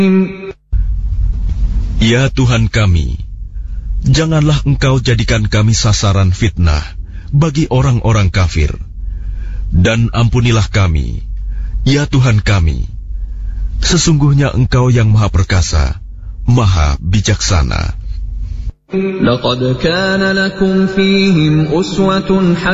Ya Tuhan kami, janganlah Engkau jadikan kami sasaran fitnah bagi orang-orang kafir. Dan ampunilah kami, ya Tuhan kami. Sesungguhnya Engkau yang Maha Perkasa, Maha Bijaksana. لقد كان لكم فيهم أسوة